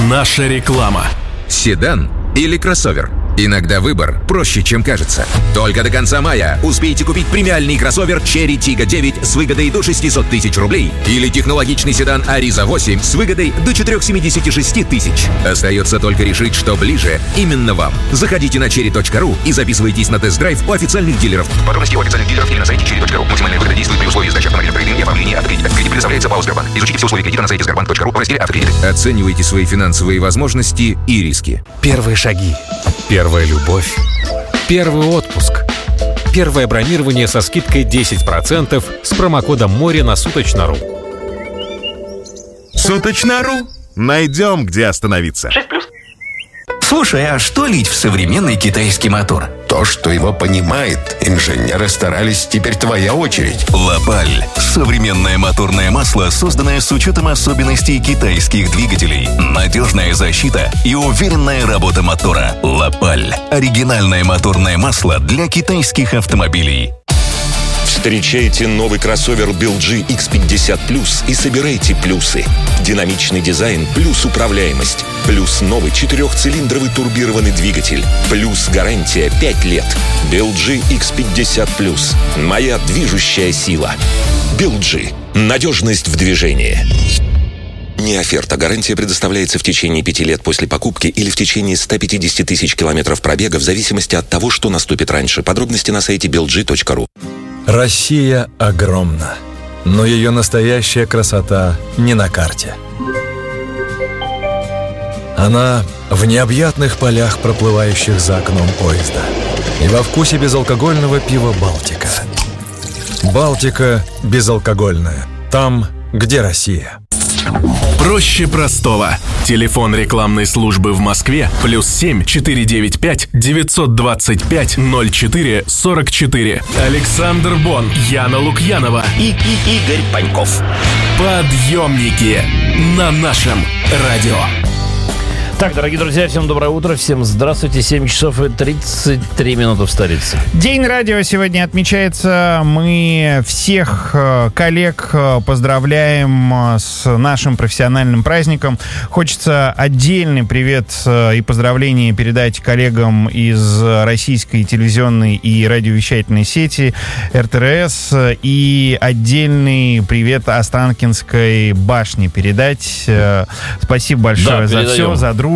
Наша реклама. Седан или кроссовер? Иногда выбор проще, чем кажется. Только до конца мая успейте купить премиальный кроссовер Cherry Tiggo 9 с выгодой до 600 тысяч рублей или технологичный седан Ariza 8 с выгодой до 476 тысяч. Остается только решить, что ближе именно вам. Заходите на cherry.ru и записывайтесь на тест-драйв у официальных дилеров. Подробности у официальных дилеров или на сайте cherry.ru. Максимальная выгода действует при условии сдачи автомобиля в трейдинг и оформления автокредита. Кредит предоставляется ПАО «Сбербанк». Изучите все условия кредита на сайте sberbank.ru в разделе «Автокредит». Оценивайте свои финансовые возможности и риски. Первые шаги. Первая любовь. Первый отпуск. Первое бронирование со скидкой 10% с промокодом «Море» на Суточно.ру. Суточно.ру. Найдем, где остановиться. 6+. Слушай, а что лить в современный китайский мотор? То, что его понимает. Инженеры старались, теперь твоя очередь. Лапаль. Современное моторное масло, созданное с учетом особенностей китайских двигателей. Надежная защита и уверенная работа мотора. Лапаль. Оригинальное моторное масло для китайских автомобилей. Встречайте новый кроссовер BeelG X50 Plus и собирайте плюсы. Динамичный дизайн плюс управляемость. Плюс новый 4-цилиндровый турбированный двигатель. Плюс гарантия 5 лет. BeelG X50 Plus. Моя движущая сила. BeelG. Надежность в движении. Не оферта. Гарантия предоставляется в течение 5 лет после покупки или в течение 150 тысяч километров пробега в зависимости от того, что наступит раньше. Подробности на сайте beelg.ru. Россия огромна, но ее настоящая красота не на карте. Она в необъятных полях, проплывающих за окном поезда, и во вкусе безалкогольного пива «Балтика». «Балтика» безалкогольная. Там, где Россия. Проще простого. Телефон рекламной службы в Москве +7 495 925 04 44. Александр Бон, Яна Лукьянова И Игорь Паньков. Подъемники на нашем радио. Так, дорогие друзья, всем доброе утро, всем здравствуйте. 7 часов и 33 минуты в столице. День радио сегодня отмечается. Мы всех коллег поздравляем с нашим профессиональным праздником. Хочется отдельный привет и поздравления передать коллегам из российской телевизионной и радиовещательной сети РТРС и отдельный привет Останкинской башне передать. Спасибо большое за все, за дружбу.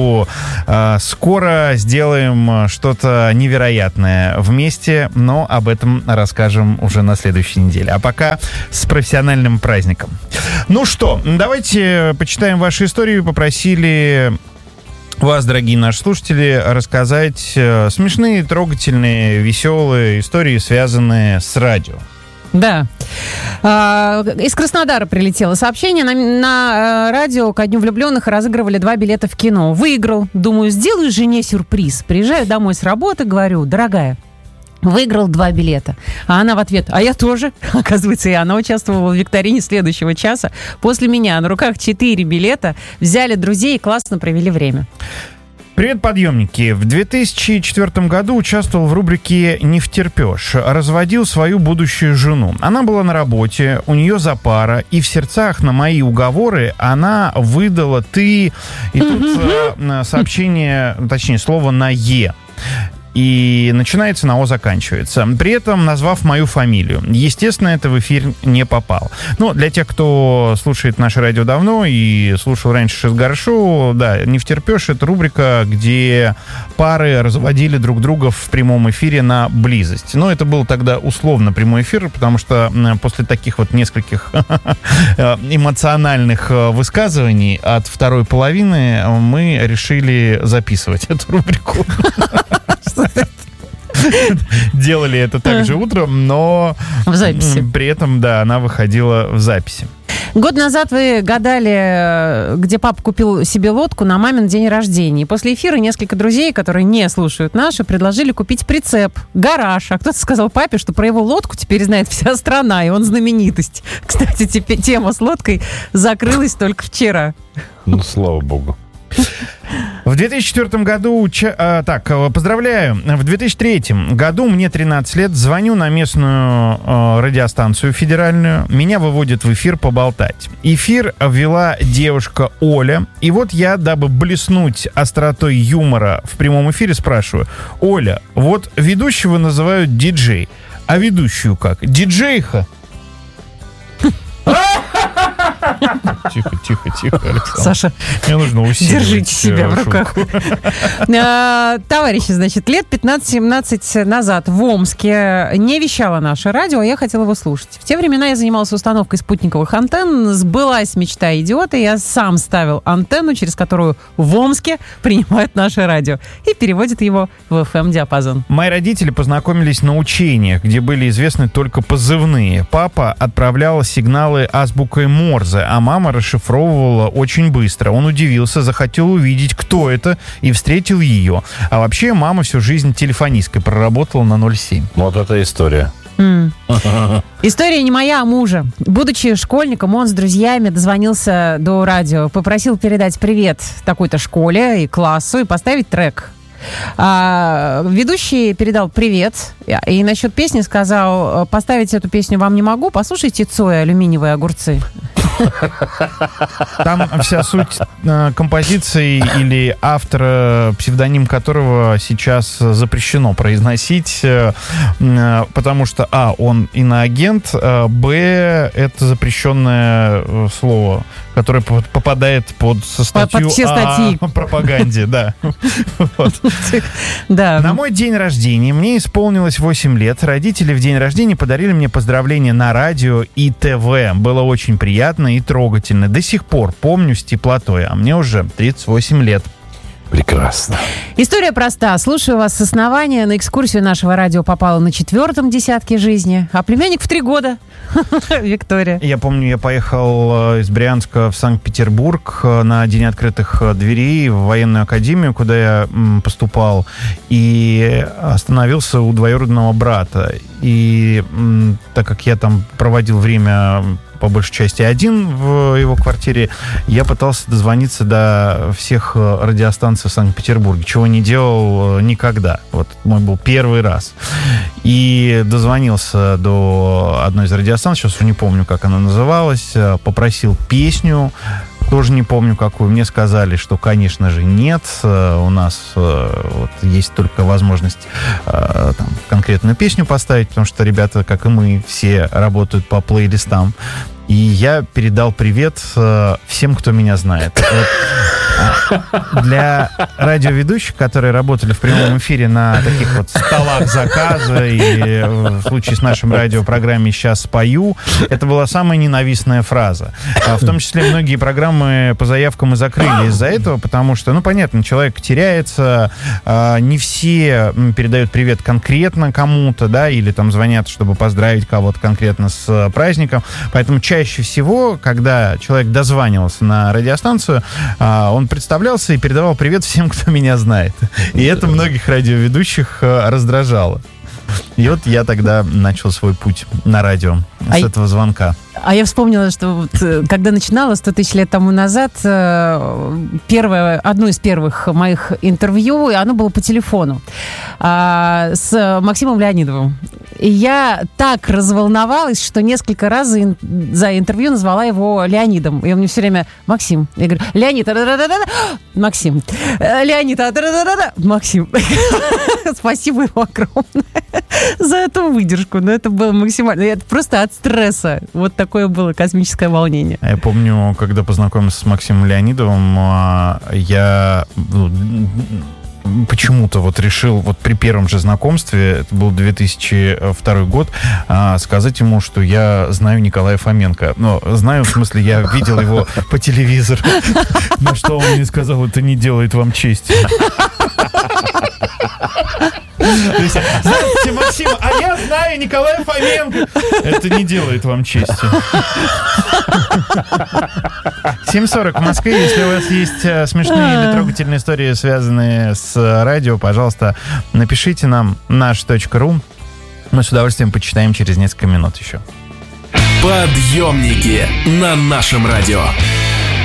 Скоро сделаем что-то невероятное вместе, но об этом расскажем уже на следующей неделе. А пока с профессиональным праздником. Ну что, давайте почитаем ваши истории. Попросили вас, дорогие наши слушатели, рассказать смешные, трогательные, веселые истории, связанные с радио. Да. Из Краснодара прилетело сообщение. На радио ко Дню влюбленных разыгрывали 2 билета в кино. Выиграл. Думаю, сделаю жене сюрприз. Приезжаю домой с работы, говорю: дорогая, выиграл 2 билета. А она в ответ: а я тоже. Оказывается, и она участвовала в викторине следующего часа. После меня на руках 4 билета. Взяли друзей и классно провели время. Привет, подъемники. В 2004 году участвовал в рубрике «Не втерпешь». Разводил свою будущую жену. Она была на работе, у нее запара, и в сердцах на мои уговоры она выдала «ты». И тут сообщение, точнее, слово на «е». И начинается на «о», заканчивается. При этом назвав мою фамилию. Естественно, это в эфир не попало. Но для тех, кто слушает наше радио давно и слушал раньше Шизгар-шоу, да, «Не втерпешь» — это рубрика, где пары разводили друг друга в прямом эфире на близость. Но это был тогда условно прямой эфир, потому что после таких вот нескольких эмоциональных высказываний от второй половины мы решили записывать эту рубрику. Делали это также утром, но в записи. При этом, да, она выходила в записи. Год назад вы гадали, где папа купил себе лодку на мамин день рождения. И после эфира несколько друзей, которые не слушают наши, предложили купить прицеп, гараж. А кто-то сказал папе, что про его лодку теперь знает вся страна, и он знаменитость. Кстати, тема с лодкой закрылась только вчера. Ну, слава богу. В 2004 году, поздравляю, в 2003 году мне 13 лет, звоню на местную радиостанцию федеральную, меня выводят в эфир поболтать. Эфир вела девушка Оля, и вот я, дабы блеснуть остротой юмора в прямом эфире, спрашиваю: Оля, вот ведущего называют диджей, а ведущую как? Диджейха? Тихо, Александр. Саша, мне нужно усиливать. Держите себя в руках. Товарищи, значит, лет 15-17 назад в Омске не вещало наше радио, а я хотела его слушать. В те времена я занималась установкой спутниковых антенн, сбылась мечта идиота, я сам ставил антенну, через которую в Омске принимают наше радио и переводит его в FM-диапазон. Мои родители познакомились на учениях, где были известны только позывные. Папа отправлял сигналы азбукой Морзе, а мама расшифровывала очень быстро. Он удивился, захотел увидеть, кто это, и встретил ее. А вообще мама всю жизнь телефонисткой проработала на 07. Вот это история. История не моя, а мужа. Будучи школьником, он с друзьями дозвонился до радио, попросил передать привет такой-то школе и классу и поставить трек. Ведущий передал привет и насчет песни сказал: поставить эту песню вам не могу, послушайте Цоя «Алюминиевые огурцы». Там вся суть композиции или автора, псевдоним которого сейчас запрещено произносить, потому что он иноагент, это запрещенное слово, которое попадает под статью о пропаганде. Да. На мой день рождения мне исполнилось 8 лет. Родители в день рождения подарили мне поздравления на радио и ТВ. Было очень приятно и трогательно. До сих пор помню с теплотой, а мне уже 38 лет. Прекрасно. История проста. Слушаю вас с основания. На экскурсию нашего радио попала на 4-м десятке жизни, а племянник в 3 года. Виктория. Я помню, я поехал из Брянска в Санкт-Петербург на День открытых дверей в военную академию, куда я поступал, и остановился у двоюродного брата. И так как я там проводил время по большей части один в его квартире, я пытался дозвониться до всех радиостанций в Санкт-Петербурге, чего не делал никогда. Вот мой был первый раз. И дозвонился до одной из радиостанций, сейчас уже не помню, как она называлась, попросил песню, тоже не помню какую. Мне сказали, что, конечно же, нет. У нас есть только возможность конкретную песню поставить, потому что ребята, как и мы, все работают по плейлистам. И я передал привет всем, кто меня знает. Для радиоведущих, которые работали в прямом эфире на таких вот столах заказа, и в случае с нашим радиопрограмме «Сейчас спою», это была самая ненавистная фраза. В том числе многие программы по заявкам и закрыли из-за этого, потому что, понятно, человек теряется, не все передают привет конкретно кому-то, да, или там звонят, чтобы поздравить кого-то конкретно с праздником. Поэтому чаще всего, когда человек дозванивался на радиостанцию, он представлялся и передавал привет всем, кто меня знает. И это многих радиоведущих раздражало. И вот я тогда начал свой путь на радио с этого звонка. А я вспомнила, что когда начинала 100 тысяч лет тому назад, одно из первых моих интервью, и оно было по телефону, с Максимом Леонидовым. И я так разволновалась, что несколько раз за интервью назвала его Леонидом. И он мне все время: Максим. Я говорю: Леонид, Максим. Леонид, Максим. Спасибо ему огромное за эту выдержку. Но это было максимально... Это просто от стресса. Вот такое было космическое волнение. Я помню, когда познакомился с Максимом Леонидовым, я почему-то решил при первом же знакомстве, это был 2002 год, сказать ему, что я знаю Николая Фоменко. Но знаю, в смысле, я видел его по телевизору. На что он мне сказал: это не делает вам чести. Знаете, Максим, а я знаю Николая Фоменко. Это не делает вам чести. 7:40 в Москве. Если у вас есть смешные или трогательные истории, связанные с радио, пожалуйста, напишите нам наш.ру. Мы с удовольствием почитаем через несколько минут еще. Подъемники на нашем радио.